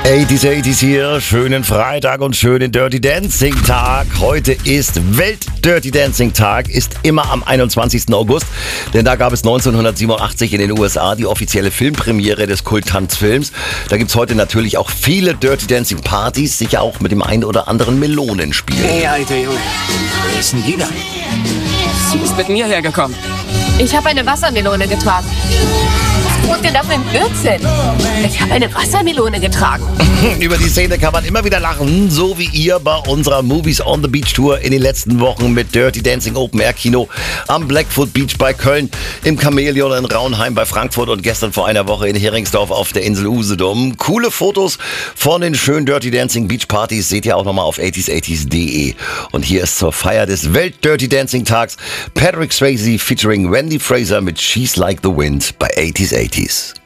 80s hier, schönen Freitag und schönen Dirty Dancing Tag. Heute ist Welt-Dirty Dancing Tag, ist immer am 21. August, denn da gab es 1987 in den USA die offizielle Filmpremiere des Kulttanzfilms. Da gibt es heute natürlich auch viele Dirty Dancing Partys, sicher auch mit dem einen oder anderen Melonenspiel. Hey, alter Junge, wer ist denn die da? Sie ist mit mir hergekommen. Ich habe eine Wassermelone getragen. Was tut denn da für ein Blödsinn? Ich habe eine Wassermelone getragen. Über die Szene kann man immer wieder lachen, so wie ihr bei unserer Movies on the Beach Tour in den letzten Wochen mit Dirty Dancing Open Air Kino am Blackfoot Beach bei Köln, im Chamäleon in Raunheim bei Frankfurt und gestern vor einer Woche in Heringsdorf auf der Insel Usedom. Coole Fotos von den schönen Dirty Dancing Beach Partys seht ihr auch nochmal auf 80s80s.de. Und hier ist zur Feier des Welt-Dirty Dancing Tags Patrick Swayze featuring Wendy Fraser mit She's Like the Wind bei 80s80s.